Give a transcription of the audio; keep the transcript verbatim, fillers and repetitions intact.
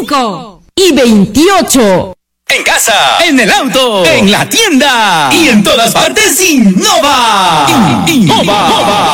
veinticinco y veintiocho. En casa, en el auto, en la tienda y en todas partes, Innova. Innova.